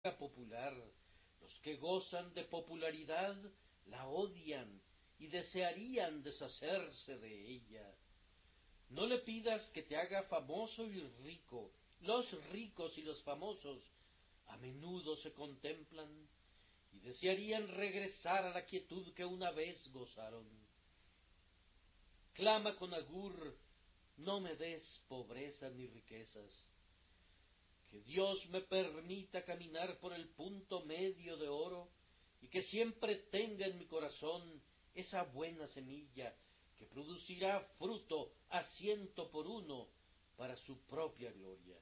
popular. Los que gozan de popularidad la odian y desearían deshacerse de ella. No le pidas que te haga famoso y rico. Los ricos y los famosos a menudo se contemplan y desearían regresar a la quietud que una vez gozaron. Clama con Agur, no me des pobreza ni riquezas. Que Dios me permita caminar por el punto medio de oro y que siempre tenga en mi corazón esa buena semilla que producirá fruto a 100 por 1 para su propia gloria.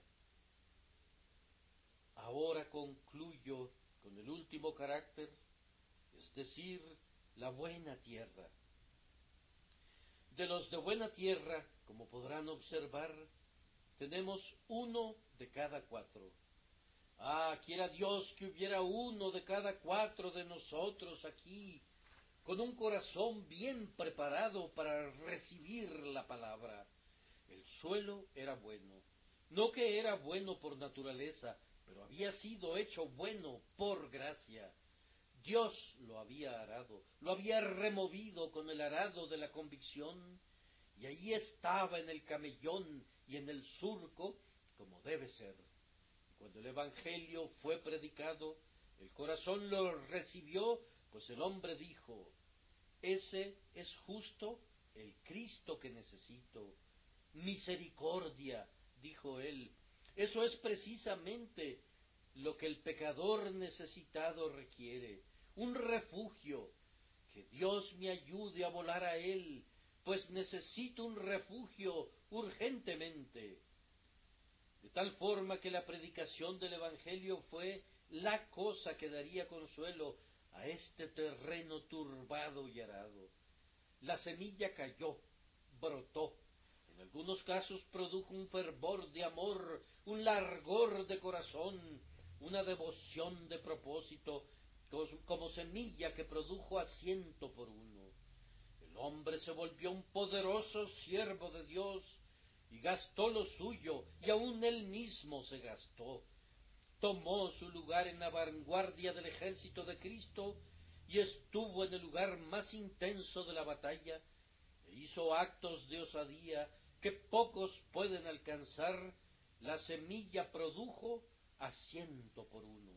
Ahora concluyo con el último carácter, es decir, la buena tierra. De los de buena tierra, como podrán observar, tenemos 1 de cada 4. Quiera Dios que hubiera 1 de cada 4 de nosotros aquí, con un corazón bien preparado para recibir la palabra. El suelo era bueno, no que era bueno por naturaleza, pero había sido hecho bueno por gracia. Dios lo había arado, lo había removido con el arado de la convicción, y allí estaba en el camellón y en el surco como debe ser. Y cuando el Evangelio fue predicado, el corazón lo recibió, pues el hombre dijo: ese es justo el Cristo que necesito. Misericordia, dijo él, eso es precisamente lo que el pecador necesitado requiere, un refugio. Que Dios me ayude a volar a él, pues necesito un refugio urgentemente. De tal forma que la predicación del Evangelio fue la cosa que daría consuelo a este terreno turbado y arado. La semilla cayó, brotó, en algunos casos produjo un fervor de amor, un largor de corazón, una devoción de propósito, como semilla que produjo a 100 por 1. El hombre se volvió un poderoso siervo de Dios y gastó lo suyo, y aun él mismo se gastó. Tomó su lugar en la vanguardia del ejército de Cristo y estuvo en el lugar más intenso de la batalla, e hizo actos de osadía que pocos pueden alcanzar. La semilla produjo a 100 por 1.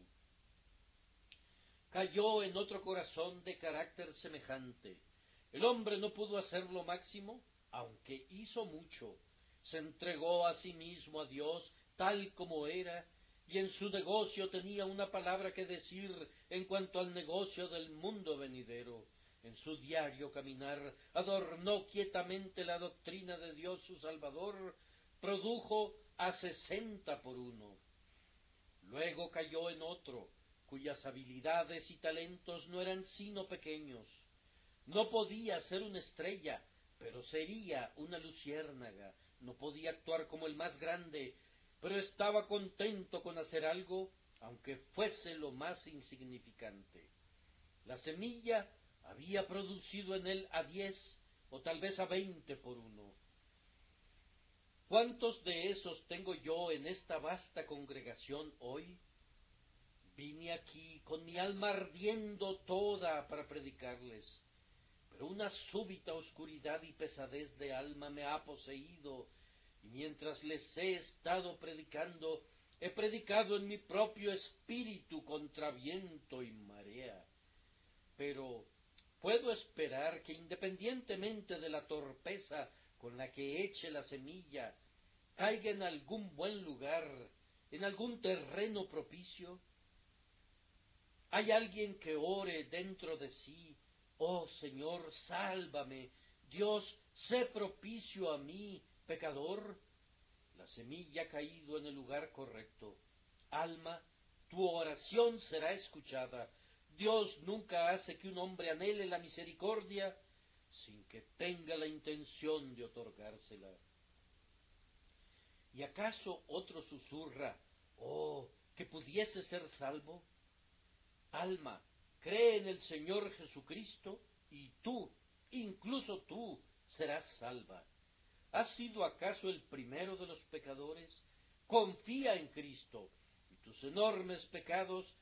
Cayó en otro corazón de carácter semejante. El hombre no pudo hacer lo máximo, aunque hizo mucho. Se entregó a sí mismo a Dios tal como era, y en su negocio tenía una palabra que decir en cuanto al negocio del mundo venidero. En su diario caminar adornó quietamente la doctrina de Dios su Salvador, produjo a 60 por 1. Luego cayó en otro, cuyas habilidades y talentos no eran sino pequeños. No podía ser una estrella, pero sería una luciérnaga. No podía actuar como el más grande, pero estaba contento con hacer algo, aunque fuese lo más insignificante. La semilla había producido en él a 10 o tal vez a 20 por 1. ¿Cuántos de esos tengo yo en esta vasta congregación hoy? Vine aquí con mi alma ardiendo toda para predicarles, pero una súbita oscuridad y pesadez de alma me ha poseído, y mientras les he estado predicando, he predicado en mi propio espíritu contra viento y marea. Pero puedo esperar que, independientemente de la torpeza con la que eche la semilla, caiga en algún buen lugar, en algún terreno propicio. ¿Hay alguien que ore dentro de sí: oh Señor, sálvame, Dios, sé propicio a mí, pecador? La semilla ha caído en el lugar correcto. Alma, tu oración será escuchada. Dios nunca hace que un hombre anhele la misericordia sin que tenga la intención de otorgársela. ¿Y acaso otro susurra: oh, que pudiese ser salvo? Alma, cree en el Señor Jesucristo y tú, incluso tú, serás salva. ¿Has sido acaso el primero de los pecadores? Confía en Cristo, y tus enormes pecados